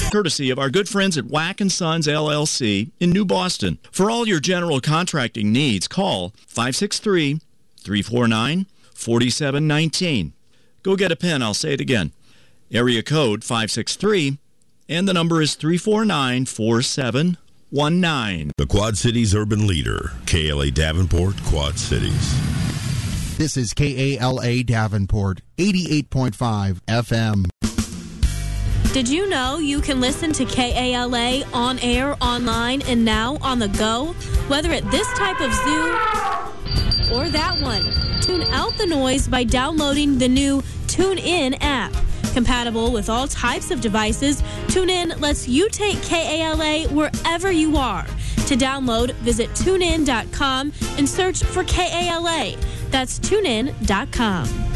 Courtesy of our good friends at Wack & Sons LLC in New Boston. For all your general contracting needs, call 563-349-4719. Go get a pen. I'll say it again. Area code 563, and the number is 349-4719. The Quad Cities urban leader, KLA Davenport, Quad Cities. This is KALA Davenport, 88.5 FM. Did you know you can listen to KALA on air, online, and now on the go? Whether at this type of zoo or that one. Tune out the noise by downloading the new TuneIn app. Compatible with all types of devices, TuneIn lets you take KALA wherever you are. To download, visit TuneIn.com and search for KALA. That's TuneIn.com.